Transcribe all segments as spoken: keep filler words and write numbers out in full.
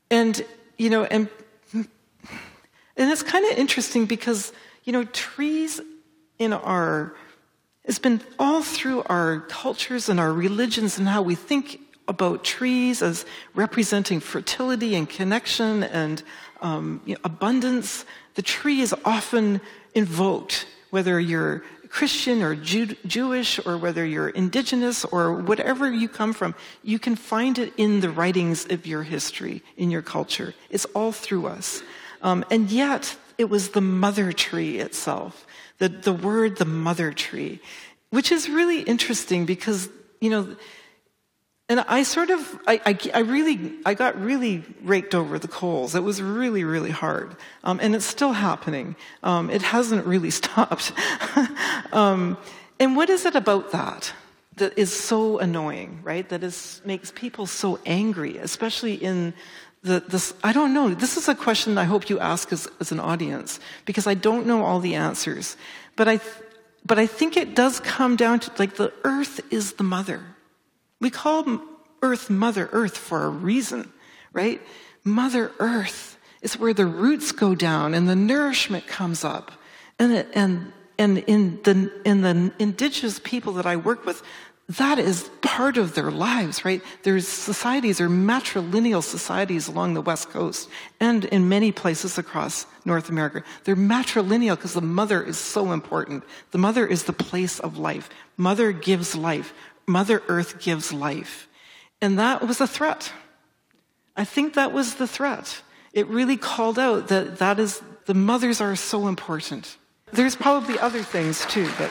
And, you know, and, and it's kind of interesting because, you know, trees in our, it's been all through our cultures and our religions and how we think about trees as representing fertility and connection and um, you know, abundance. The tree is often invoked, whether you're Christian or Jew- Jewish or whether you're indigenous or whatever you come from, you can find it in the writings of your history, in your culture. It's all through us. Um, and yet, it was the mother tree itself, the, the word, the mother tree, which is really interesting because, you know, and I sort of, I, I, I really, I got really raked over the coals. It was really, really hard. Um, and it's still happening. Um, it hasn't really stopped. um, and what is it about that that is so annoying, right? That is, makes people so angry, especially in the, this, I don't know. This is a question I hope you ask as, as an audience, because I don't know all the answers. But I, but I think it does come down to, like, the earth is the mother. We call Earth Mother Earth for a reason, right? Mother Earth is where the roots go down and the nourishment comes up. And it, and and in the in the indigenous people that I work with, that is part of their lives, right? There's societies, or matrilineal societies along the West Coast and in many places across North America. They're matrilineal because the mother is so important. The mother is the place of life. Mother gives life. Mother Earth gives life. And that was a threat. I think that was the threat. It really called out that that is, the mothers are so important. There's probably other things too, but.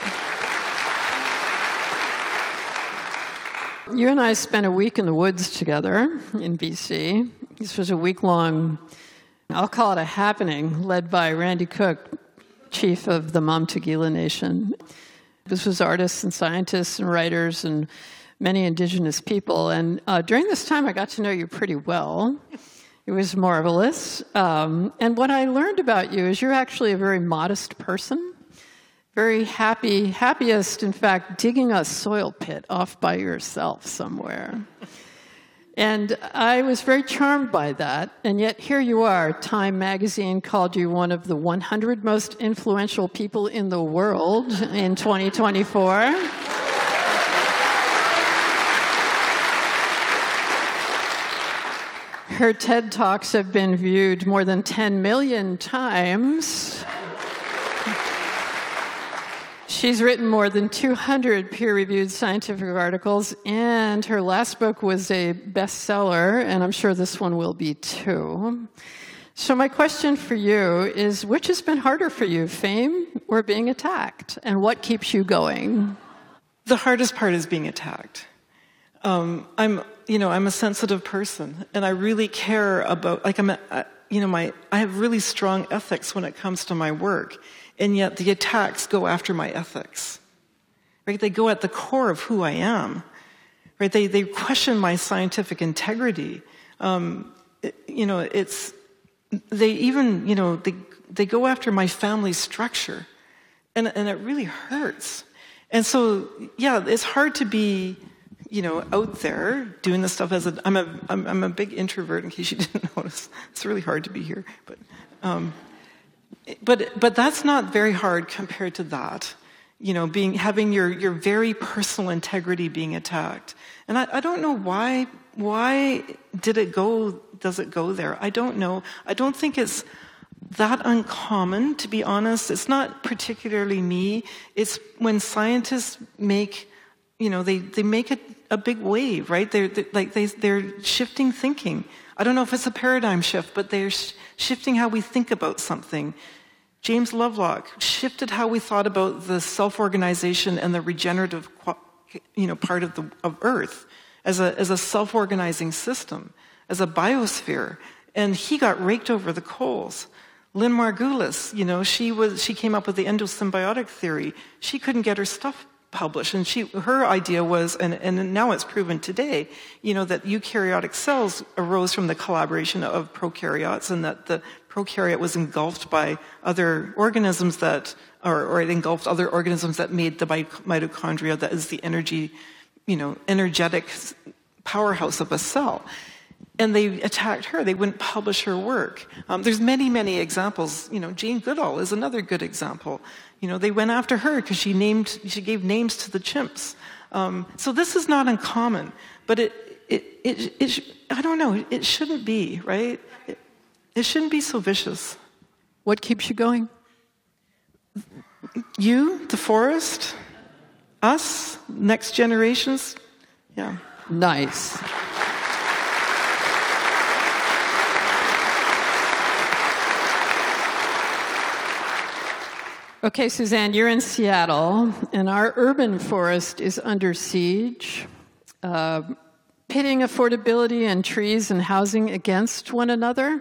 You and I spent a week in the woods together in B C. This was a week-long, I'll call it a happening, led by Randy Cook, chief of the Montaguela Nation. This was artists and scientists and writers and many indigenous people. And uh, during this time, I got to know you pretty well. It was marvelous. Um, and what I learned about you is you're actually a very modest person, very happy, happiest, in fact, digging a soil pit off by yourself somewhere. And I was very charmed by that. And yet here you are. Time magazine called you one of the one hundred most influential people in the world in twenty twenty-four. Her TED Talks have been viewed more than ten million times. She's written more than two hundred peer-reviewed scientific articles, and her last book was a bestseller, and I'm sure this one will be too. So my question for you is, which has been harder for you, fame or being attacked? And what keeps you going? The hardest part is being attacked. Um, I'm, you know, I'm a sensitive person, and I really care about, like, I'm, a, you know, my, I have really strong ethics when it comes to my work. And yet the attacks go after my ethics, right? They go at the core of who I am, right? They they question my scientific integrity. Um, it, you know, it's they even you know they they go after my family structure, and and it really hurts. And so yeah, it's hard to be you know out there doing this stuff as a I'm a I'm, I'm a big introvert. In case you didn't notice, it's really hard to be here, but. Um, But but that's not very hard compared to that, you know, being having your, your very personal integrity being attacked. And I, I don't know why why did it go does it go there? I don't know. I don't think it's that uncommon, to be honest. It's not particularly me. It's when scientists make, you know, they, they make a, a big wave, right? They're, they're like they they're shifting thinking. I don't know if it's a paradigm shift, but they're sh- shifting how we think about something. James Lovelock shifted how we thought about the self-organization and the regenerative, you know, part of the of Earth as a as a self-organizing system, as a biosphere, and he got raked over the coals. Lynn Margulis, you know, she was she came up with the endosymbiotic theory. She couldn't get her stuff published, and she her idea was, and, and now it's proven today, you know, that eukaryotic cells arose from the collaboration of prokaryotes, and that the prokaryote was engulfed by other organisms that, or, or it engulfed other organisms that made the mitochondria, that is the energy, you know, energetic powerhouse of a cell. and they attacked her. They wouldn't publish her work. Um, there's many, many examples. You know, Jane Goodall is another good example. You know, they went after her because she named, she gave names to the chimps. Um, so this is not uncommon, but it, it, it, it, I don't know, it shouldn't be, right? It, it shouldn't be so vicious. What keeps you going? You, the forest, us, next generations. Yeah. Nice. Okay, Suzanne, you're in Seattle, and our urban forest is under siege, uh, pitting affordability and trees and housing against one another.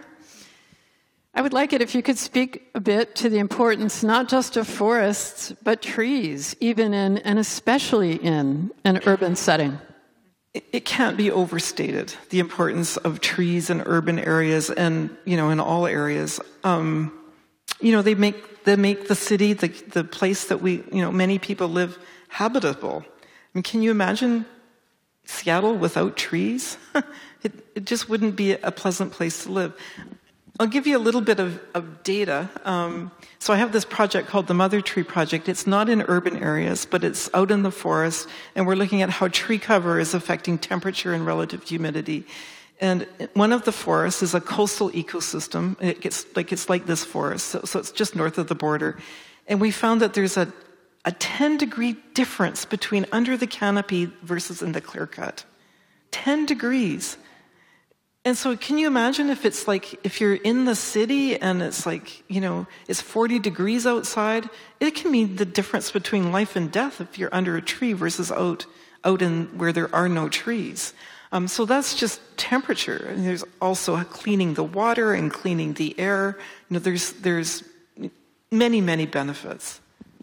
I would like it if you could speak a bit to the importance not just of forests, but trees, even in and especially in an urban setting. It, it can't be overstated, the importance of trees in urban areas and, you know, in all areas. Um, you know, they make they make the city, the the place that we, you know, many people live, habitable. I mean, can you imagine Seattle without trees? it, it just wouldn't be a pleasant place to live. I'll give you a little bit of, of data. Um, so I have this project called the Mother Tree Project. It's not in urban areas, but it's out in the forest, and we're looking at how tree cover is affecting temperature and relative humidity. And one of the forests is a coastal ecosystem. It gets like it's like this forest, so, so it's just north of the border. And we found that there's a, a ten degree difference between under the canopy versus in the clear cut. ten degrees. And so can you imagine if it's like, if you're in the city and it's like, you know, it's forty degrees outside, it can mean the difference between life and death if you're under a tree versus out, out in where there are no trees. Um, so that's just temperature. And there's also cleaning the water and cleaning the air. You know, there's, there's many, many benefits.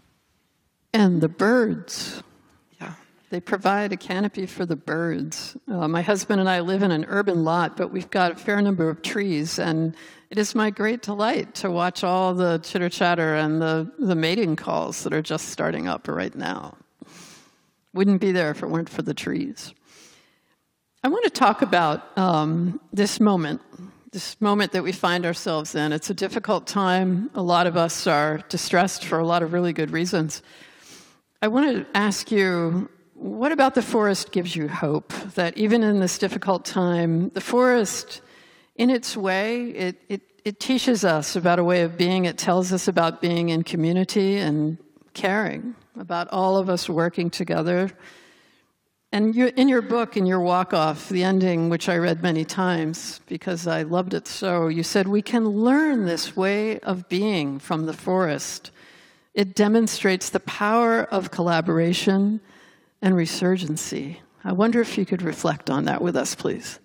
And the birds. Yeah. They provide a canopy for the birds. Uh, my husband and I live in an urban lot, but we've got a fair number of trees, and it is my great delight to watch all the chitter-chatter and the, the mating calls that are just starting up right now. Wouldn't be there if it weren't for the trees. I want to talk about um, this moment, this moment that we find ourselves in. It's a difficult time. A lot of us are distressed for a lot of really good reasons. I want to ask you, what about the forest gives you hope that even in this difficult time, the forest, in its way, it, it, it teaches us about a way of being. It tells us about being in community and caring, about all of us working together. And you, in your book, in your walk-off, the ending, which I read many times because I loved it so, you said, we can learn this way of being from the forest. It demonstrates the power of collaboration and resurgency. I wonder if you could reflect on that with us, please.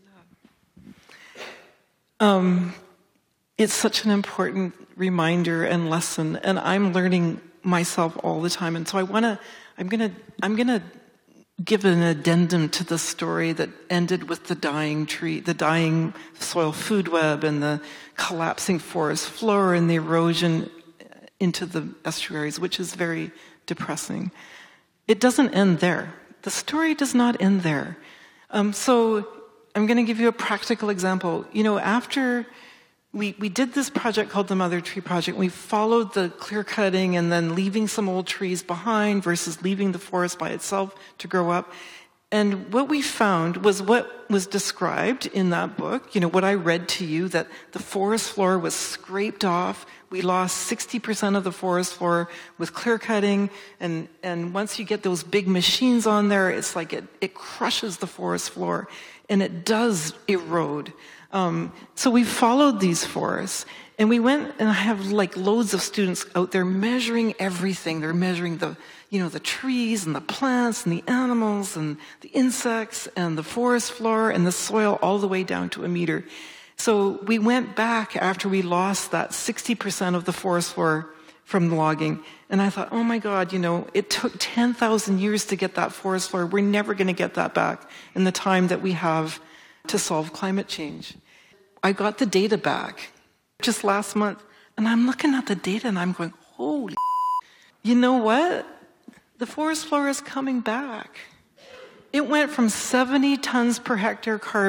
Um, it's such an important reminder and lesson, and I'm learning myself all the time. And so I want to, I'm going to, I'm going to give an addendum to the story that ended with the dying tree, the dying soil food web and the collapsing forest floor and the erosion into the estuaries, which is very depressing. It doesn't end there. The story does not end there. Um, so I'm going to give you a practical example. You know, after we, we did this project called the Mother Tree Project, we followed the clear cutting and then leaving some old trees behind versus leaving the forest by itself to grow up. And what we found was what was described in that book, you know, what I read to you, that the forest floor was scraped off. We lost sixty percent of the forest floor with clear cutting. And, and once you get those big machines on there, it's like it, it crushes the forest floor. And it does erode. Um, so we followed these forests, and we went, and I have like loads of students out there measuring everything. They're measuring the, you know, the trees and the plants and the animals and the insects and the forest floor and the soil all the way down to a meter. So we went back after we lost that sixty percent of the forest floor from logging, and I thought, oh my God, you know, it took ten thousand years to get that forest floor. We're never going to get that back in the time that we have to solve climate change. I got the data back just last month, and I'm looking at the data and I'm going, holy, you know what? The forest floor is coming back. It went from seventy tons per hectare carbon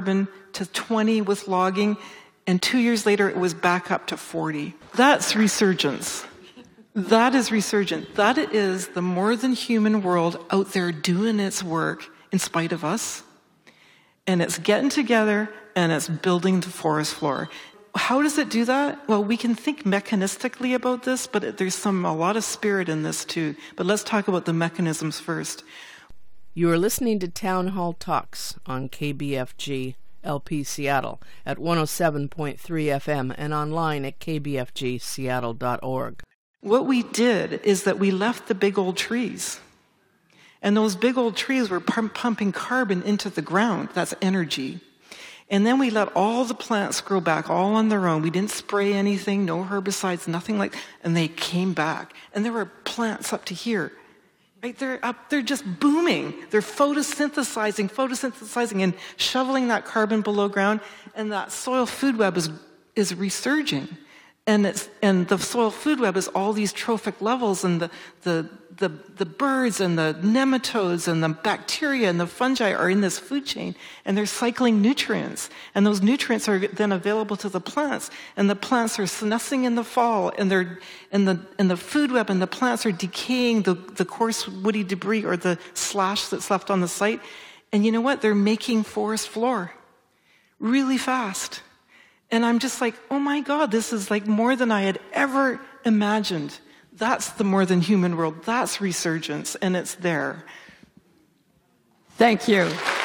to twenty with logging, and two years later it was back up to forty. That's resurgence. That is resurgent. That is the more than human world out there doing its work in spite of us. And it's getting together and it's building the forest floor. How does it do that? Well, we can think mechanistically about this, but there's some a lot of spirit in this too. But let's talk about the mechanisms first. You are listening to Town Hall Talks on K B F G L P Seattle at one oh seven point three F M and online at k b f g seattle dot org. What we did is that we left the big old trees. And those big old trees were pump- pumping carbon into the ground. That's energy. And then we let all the plants grow back all on their own. We didn't spray anything, no herbicides, nothing like that. And they came back. And there were plants up to here. Right? They're up, they're just booming. They're photosynthesizing, photosynthesizing and shoveling that carbon below ground. And that soil food web is, is resurging. And it's, and the soil food web is all these trophic levels, and the, the, the, the birds and the nematodes and the bacteria and the fungi are in this food chain, and they're cycling nutrients. And those nutrients are then available to the plants, and the plants are senescing in the fall, and they're, and the, and the food web and the plants are decaying the, the coarse woody debris or the slash that's left on the site. And you know what? They're making forest floor really fast. And I'm just like, oh my God, this is like more than I had ever imagined. That's the more than human world. That's resurgence, and it's there. Thank you.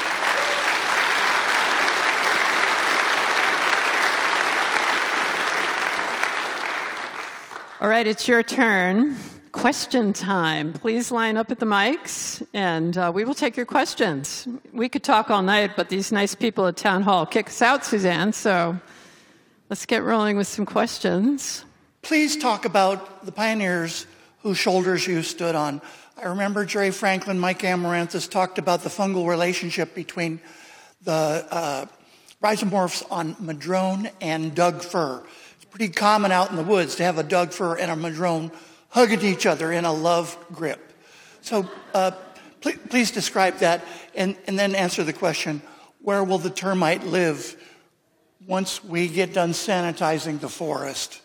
All right, it's your turn. Question time. Please line up at the mics, and uh, we will take your questions. We could talk all night, but these nice people at Town Hall kick us out, Suzanne, so let's get rolling with some questions. Please talk about the pioneers whose shoulders you stood on. I remember Jerry Franklin, Mike Amaranthus talked about the fungal relationship between the uh, rhizomorphs on madrone and Doug fir. It's pretty common out in the woods to have a Doug fir and a madrone hugging each other in a love grip. So uh, please, please describe that, and, and then answer the question, where will the termite live once we get done sanitizing the forest?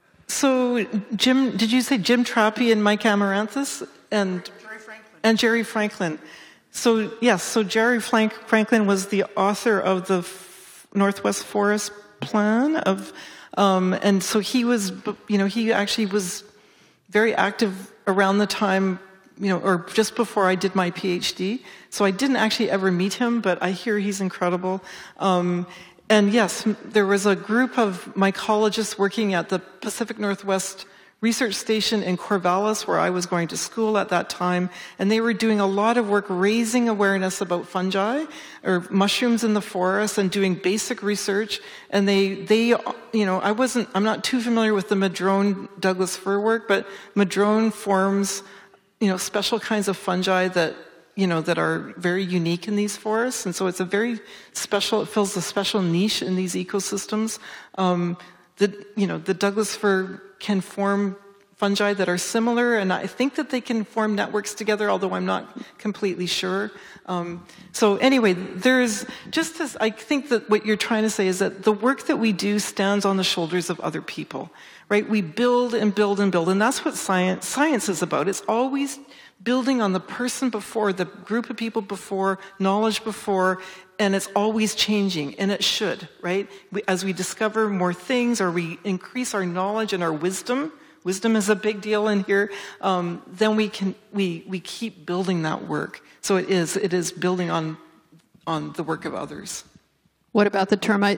So, Jim, did you say Jim Trappe and Mike Amaranthus? And Jerry Franklin. And Jerry Franklin. So, yes, so Jerry Frank, Franklin was the author of the F- Northwest Forest Plan of, um, and so he was, you know, he actually was very active around the time, you know, or just before I did my PhD. So I didn't actually ever meet him, but I hear he's incredible. Um, And yes, there was a group of mycologists working at the Pacific Northwest Research Station in Corvallis, where I was going to school at that time, and they were doing a lot of work raising awareness about fungi or mushrooms in the forest and doing basic research. And they, they, you know, I wasn't, I'm not too familiar with the madrone Douglas fir work, but madrone forms, you know, special kinds of fungi that you know, that are very unique in these forests. And so it's a very special, it fills a special niche in these ecosystems. Um, the, you know, the Douglas fir can form fungi that are similar, and I think that they can form networks together, although I'm not completely sure. Um, so anyway, there's just this, I think that what you're trying to say is that the work that we do stands on the shoulders of other people, right? We build and build and build, and that's what science, science is about. It's always building on the person before, the group of people before, knowledge before, and it's always changing, and it should, right? We, as we discover more things or we increase our knowledge and our wisdom, wisdom is a big deal in here, um, then we can we we keep building that work. So it is it is building on on the work of others. What about the termite?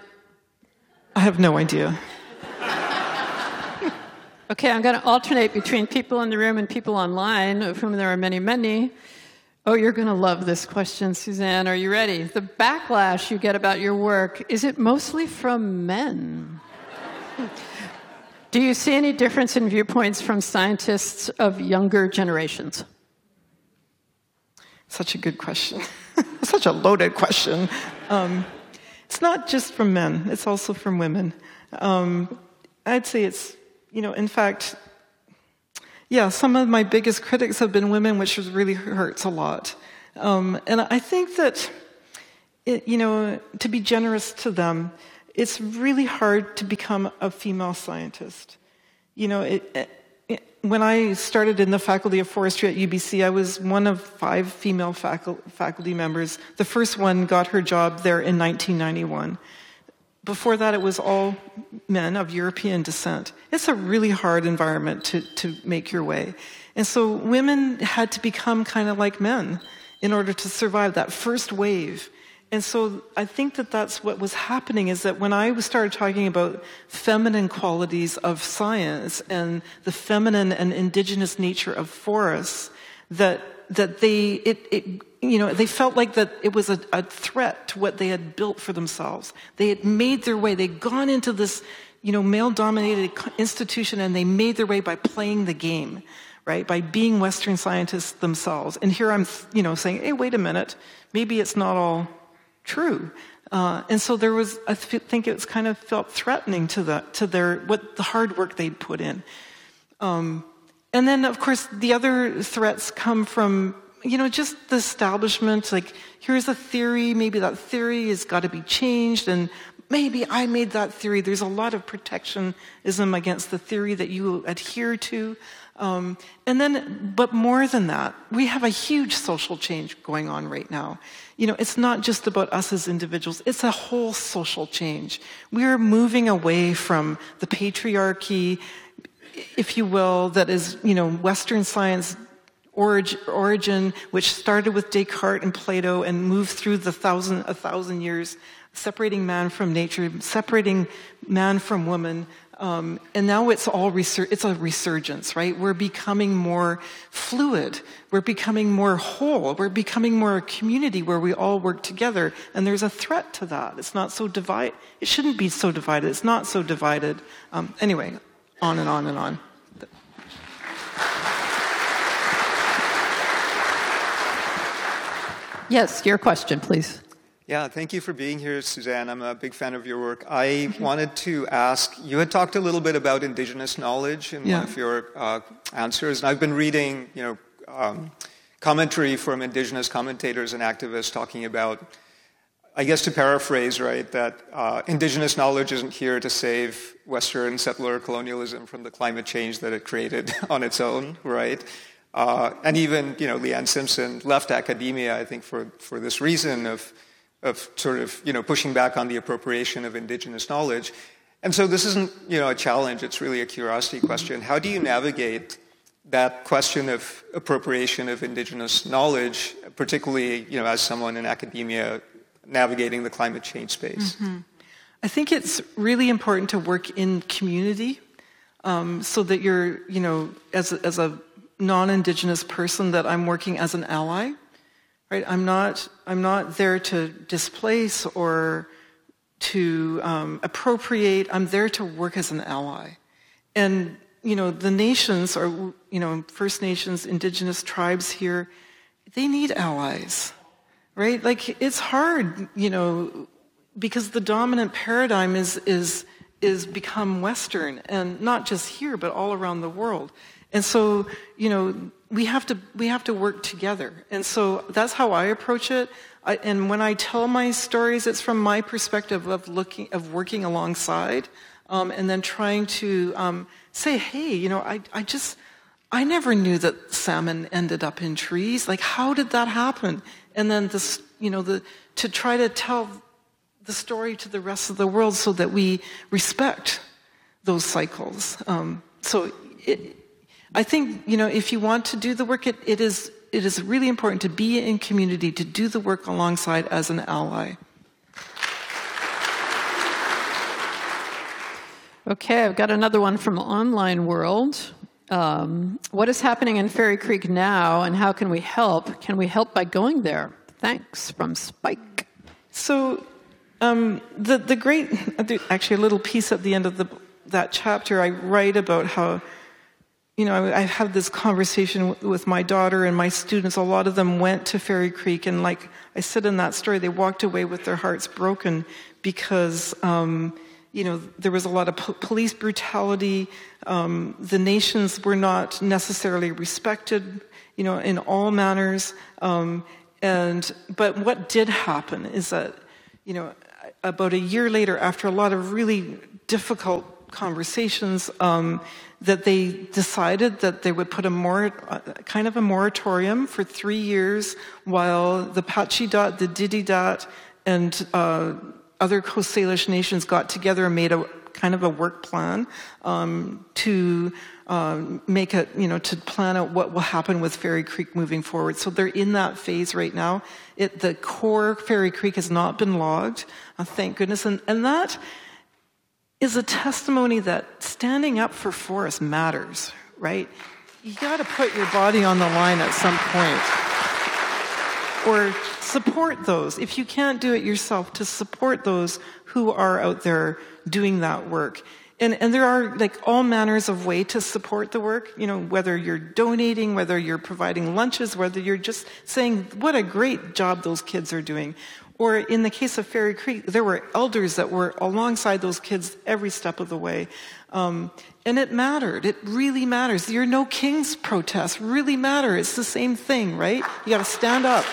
I have no idea. Okay, I'm going to alternate between people in the room and people online, of whom there are many, many. Oh, you're going to love this question, Suzanne. Are you ready? The backlash you get about your work, is it mostly from men? Do you see any difference in viewpoints from scientists of younger generations? Such a good question. Such a loaded question. Um, it's not just from men. It's also from women. Um, I'd say it's You know, in fact, yeah, some of my biggest critics have been women, which really hurts a lot. Um, and I think that, it, you know, to be generous to them, it's really hard to become a female scientist. You know, it, it, it, when I started in the Faculty of Forestry at U B C, I was one of five female faculty, faculty members. The first one got her job there in nineteen ninety-one. Before that, it was all men of European descent. It's a really hard environment to, to make your way. And so women had to become kind of like men in order to survive that first wave. And so I think that that's what was happening, is that when I started talking about feminine qualities of science and the feminine and indigenous nature of forests, that that they it, it you know they felt like that it was a, a threat to what they had built for themselves. They had made their way. They'd gone into this you know male-dominated institution, and they made their way by playing the game, right? By being Western scientists themselves. And here I'm you know saying, hey, wait a minute, maybe it's not all true. Uh, and so there was, I think it was kind of felt threatening to the to their what the hard work they'd put in. Um, and then, of course, the other threats come from, you know, just the establishment. Like, here's a theory, maybe that theory has got to be changed, and maybe I made that theory. There's a lot of protectionism against the theory that you adhere to. Um, and then, but more than that, we have a huge social change going on right now. You know, it's not just about us as individuals, it's a whole social change. We are moving away from the patriarchy, if you will, that is, you know, Western science origin, origin which started with Descartes and Plato and moved through the thousand, a thousand years, separating man from nature, separating man from woman. Um, and now it's all resur- it's a resurgence, right? We're becoming more fluid. We're becoming more whole. We're becoming more a community where we all work together. And there's a threat to that. It's not so divided. It shouldn't be so divided. It's not so divided. Um, anyway, on and on and on. Yes, your question, please. Yeah, thank you for being here, Suzanne. I'm a big fan of your work. I wanted to ask, you had talked a little bit about indigenous knowledge in yeah. one of your uh, answers, and I've been reading, you know, um, commentary from indigenous commentators and activists talking about, I guess to paraphrase, right, that uh, indigenous knowledge isn't here to save Western settler colonialism from the climate change that it created on its own, right? Uh, and even, you know, Leanne Simpson left academia, I think, for, for this reason of of sort of, you know, pushing back on the appropriation of indigenous knowledge. And so this isn't, you know, a challenge, it's really a curiosity question. How do you navigate that question of appropriation of indigenous knowledge, particularly, you know, as someone in academia navigating the climate change space? Mm-hmm. I think it's really important to work in community, um, so that you're, you know, as a, as a non-Indigenous person, that I'm working as an ally. Right, I'm not. I'm not there to displace or to um, appropriate. I'm there to work as an ally, and you know the nations, or you know First Nations, Indigenous tribes here, they need allies, right? Like it's hard, you know, because the dominant paradigm is is is become Western, and not just here, but all around the world. And so, you know, we have to we have to work together. And so that's how I approach it. I, and when I tell my stories, it's from my perspective of looking of working alongside, um, and then trying to um, say, hey, you know, I I just I never knew that salmon ended up in trees. Like, how did that happen? And then this, you know, the to try to tell the story to the rest of the world so that we respect those cycles. Um, so. It, I think, you know, if you want to do the work, it, it is it is really important to be in community, to do the work alongside as an ally. Okay, I've got another one from Online World. Um, what is happening in Fairy Creek now, and how can we help? Can we help by going there? Thanks, from Spike. So um, the the great, actually a little piece at the end of the that chapter, I write about how, you know, I, I had this conversation with, with my daughter and my students. A lot of them went to Fairy Creek, and like I said in that story, they walked away with their hearts broken because, um, you know, there was a lot of po- police brutality. Um, the nations were not necessarily respected, you know, in all manners. Um, and but what did happen is that, you know, about a year later, after a lot of really difficult conversations, um, that they decided that they would put a more uh, kind of a moratorium for three years while the Pachidat, the Dididat, and uh, other Coast Salish nations got together and made a kind of a work plan um, to um, make it, you know, to plan out what will happen with Fairy Creek moving forward. So they're in that phase right now. It, the core Fairy Creek has not been logged, uh, thank goodness, and, and that is a testimony that standing up for forests matters, right? You got to put your body on the line at some point. Or support those, if you can't do it yourself, to support those who are out there doing that work. And, and there are like all manners of way to support the work, you know, whether you're donating, whether you're providing lunches, whether you're just saying, what a great job those kids are doing. Or in the case of Fairy Creek, there were elders that were alongside those kids every step of the way. Um, and it mattered. It really matters. Your No Kings protests really matter. It's the same thing, right? You got to stand up.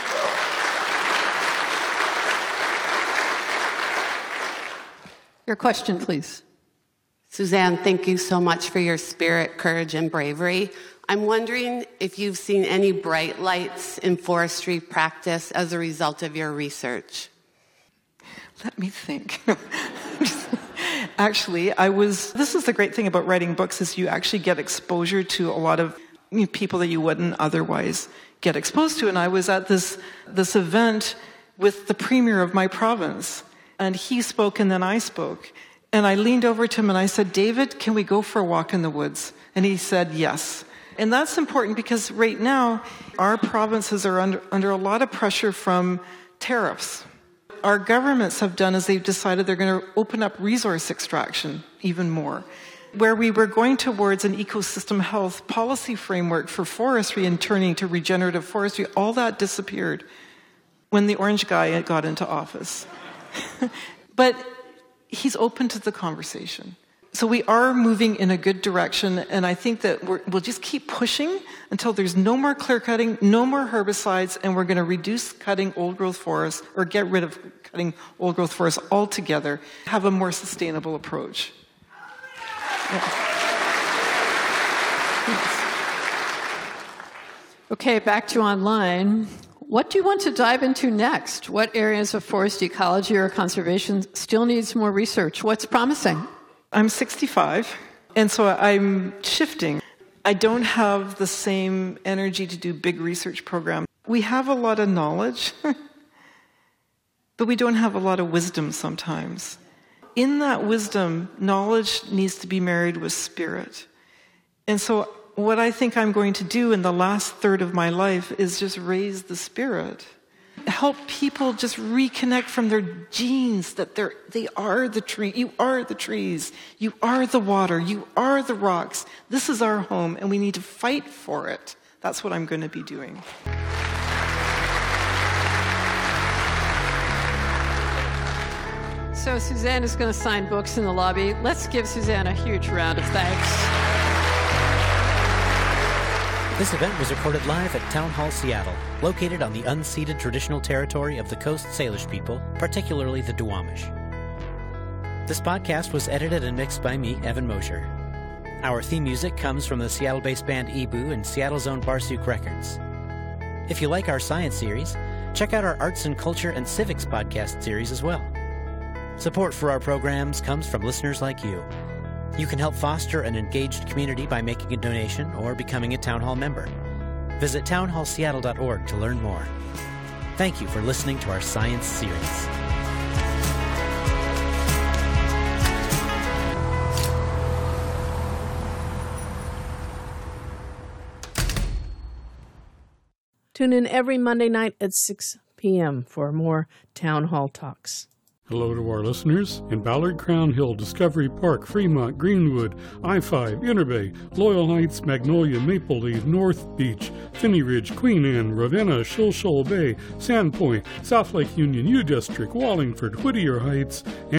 Your question, please. Suzanne, thank you so much for your spirit, courage, and bravery. I'm wondering if you've seen any bright lights in forestry practice as a result of your research. Let me think. Actually, I was, this is the great thing about writing books, is you actually get exposure to a lot of you know, people that you wouldn't otherwise get exposed to. And I was at this, this event with the premier of my province, and he spoke and then I spoke. And I leaned over to him and I said, David, can we go for a walk in the woods? And he said, yes. And that's important because right now, our provinces are under, under a lot of pressure from tariffs. Our governments have done is they've decided they're going to open up resource extraction even more. Where we were going towards an ecosystem health policy framework for forestry and turning to regenerative forestry, all that disappeared when the orange guy got into office. But he's open to the conversation. So we are moving in a good direction, and I think that we're, we'll just keep pushing until there's no more clear cutting, no more herbicides, and we're going to reduce cutting old-growth forests, or get rid of cutting old-growth forests altogether, have a more sustainable approach. Yeah. Okay, back to online. What do you want to dive into next? What areas of forest ecology or conservation still needs more research? What's promising? I'm sixty-five, and so I'm shifting. I don't have the same energy to do big research programs. We have a lot of knowledge, but we don't have a lot of wisdom sometimes. In that wisdom, knowledge needs to be married with spirit. And so what I think I'm going to do in the last third of my life is just raise the spirit. Help people just reconnect from their genes that they're, they are the tree. You are the trees. You are the water. You are the rocks. This is our home, and we need to fight for it. That's what I'm going to be doing. So Suzanne is going to sign books in the lobby. Let's give Suzanne a huge round of thanks. This event was recorded live at Town Hall Seattle, located on the unceded traditional territory of the Coast Salish people, particularly the Duwamish. This podcast was edited and mixed by me, Evan Mosher. Our theme music comes from the Seattle-based band Ebu and Seattle's own Barsuk Records. If you like our science series, check out our arts and culture and civics podcast series as well. Support for our programs comes from listeners like you. You can help foster an engaged community by making a donation or becoming a Town Hall member. Visit town hall seattle dot org to learn more. Thank you for listening to our science series. Tune in every Monday night at six p.m. for more Town Hall Talks. Hello to our listeners in Ballard, Crown Hill, Discovery Park, Fremont, Greenwood, I five, Interbay, Loyal Heights, Magnolia, Maple Leaf, North Beach, Finney Ridge, Queen Anne, Ravenna, Shilshole Bay, Sandpoint, South Lake Union, U District, Wallingford, Whittier Heights, and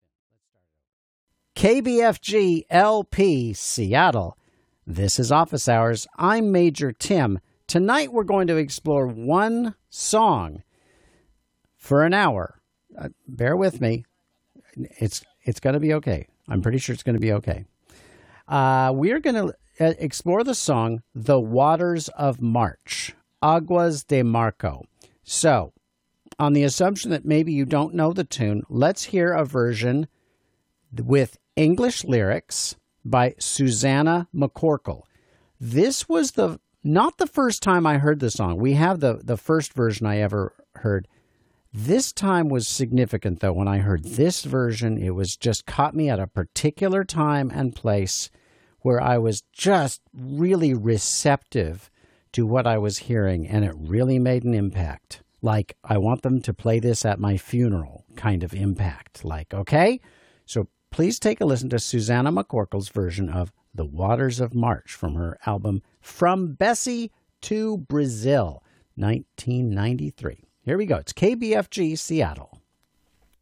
K B F G L P Seattle. This is Office Hours. I'm Major Tim. Tonight we're going to explore one song for an hour. Uh, bear with me. It's it's going to be okay. I'm pretty sure it's going to be okay. Uh, we're going to uh, explore the song The Waters of March, Aguas de Marco. So, on the assumption that maybe you don't know the tune, let's hear a version with English lyrics by Susanna McCorkle. This was the not the first time I heard the song. We have the, the first version I ever heard. This time was significant, though. When I heard this version, it was just caught me at a particular time and place where I was just really receptive to what I was hearing, and it really made an impact. Like, I want them to play this at my funeral kind of impact. Like, okay? So please take a listen to Susanna McCorkle's version of The Waters of March from her album From Bessie to Brazil, nineteen ninety-three. Here we go. It's K B F G Seattle.